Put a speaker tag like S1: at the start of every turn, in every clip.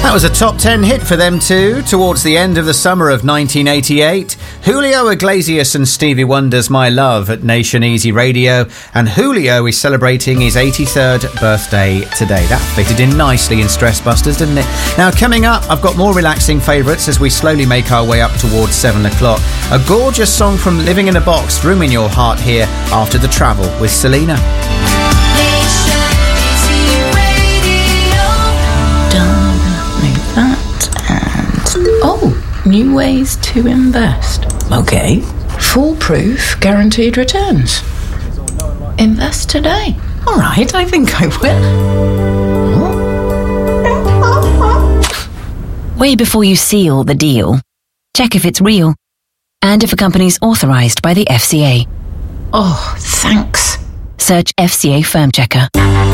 S1: That was a top 10 hit for them too, towards the end of the summer of 1988. Julio Iglesias and Stevie Wonder's My Love at Nation Easy Radio. And Julio is celebrating his 83rd birthday today. That fitted in nicely in Stress Busters, didn't it? Now, coming up, I've got more relaxing favourites as we slowly make our way up towards 7 o'clock. A gorgeous song from Living in a Box, Room in Your Heart here after the travel with Selena.
S2: New ways to invest.
S3: Okay.
S2: Foolproof guaranteed returns. Invest today.
S3: All right, I think I will.
S4: Way before you seal the deal, check if it's real and if a company's authorised by the FCA.
S2: Oh, thanks.
S4: Search FCA Firm Checker.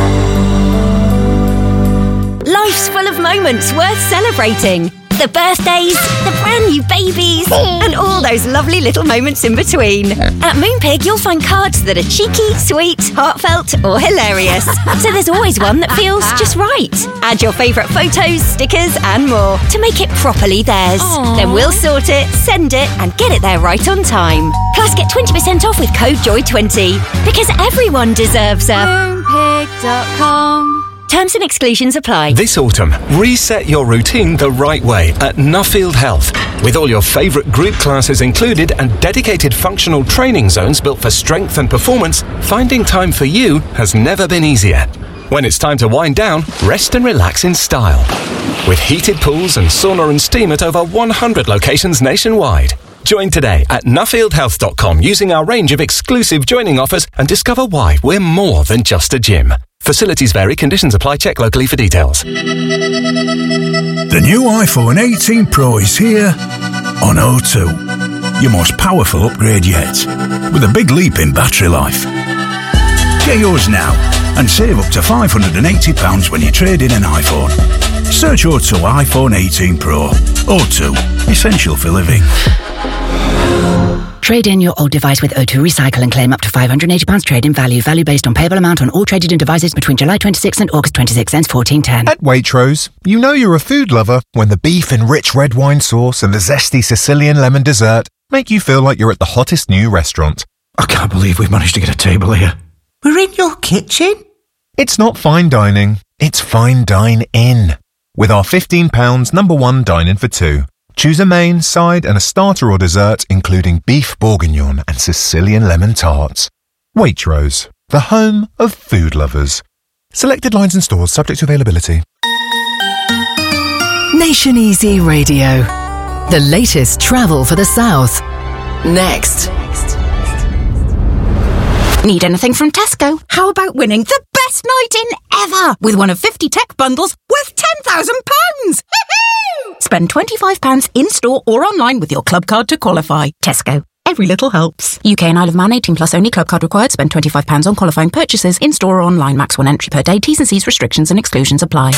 S5: Life's full of moments worth celebrating. The birthdays, the brand new babies, and all those lovely little moments in between. At Moonpig, you'll find cards that are cheeky, sweet, heartfelt, or hilarious. So there's always one that feels just right. Add your favourite photos, stickers, and more to make it properly theirs.
S4: Aww.
S5: Then we'll sort it, send it, and get it there right on time. Plus, get 20% off with code JOY20. Because everyone deserves a Moonpig.com. Terms and exclusions apply.
S6: This autumn, reset your routine the right way at Nuffield Health. With all your favourite group classes included and dedicated functional training zones built for strength and performance, finding time for you has never been easier. When it's time to wind down, rest and relax in style. With heated pools and sauna and steam at over 100 locations nationwide. Join today at nuffieldhealth.com using our range of exclusive joining offers and discover why we're more than just a gym. Facilities vary, conditions apply, check locally for details.
S7: The new iPhone 18 Pro is here on O2. Your most powerful upgrade yet, with a big leap in battery life. Get yours now and save up to £580 when you trade in an iPhone. Search O2 iPhone 18 Pro. O2, essential for living.
S4: Trade in your old device with O2 Recycle and claim up to £580 trade-in value. Value based on payable amount on all traded in devices between July 26 and August 26 ends 1410.
S8: At Waitrose, you know you're a food lover when the beef and rich red wine sauce and the zesty Sicilian lemon dessert make you feel like you're at the hottest new restaurant.
S7: I can't believe we've managed to get a table here.
S3: We're in your kitchen?
S8: It's not fine dining, it's fine dine-in. With our £15 number one dine-in for two. Choose a main, side and a starter or dessert, including beef bourguignon and Sicilian lemon tarts. Waitrose, the home of food lovers. Selected lines and stores subject to availability.
S9: Nation Easy Radio. The latest travel for the South. Next.
S2: Need anything from Tesco? How about winning the best night in ever with one of 50 tech bundles worth £10,000? Spend £25 in-store or online with your club card to qualify. Tesco. Every little helps. UK and Isle of Man 18 plus only. Club card required. Spend £25 on qualifying purchases in-store or online. Max 1 entry per day. T's and C's restrictions and exclusions apply.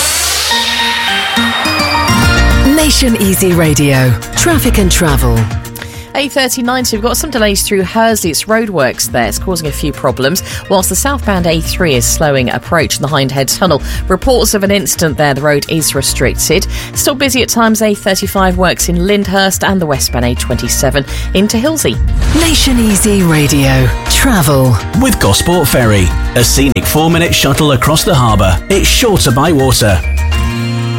S9: Nation Easy Radio. Traffic and travel.
S10: 8:39, so we've got some delays through Hursley. It's roadworks there. It's causing a few problems, whilst the southbound A3 is slowing approach in the Hindhead Tunnel. Reports of an incident there. The road is restricted. Still busy at times. A35 works in Lyndhurst and the westbound A27 into Hilsey.
S9: Nation Easy Radio. Travel.
S11: With Gosport Ferry, a scenic 4-minute shuttle across the harbour. It's shorter by water.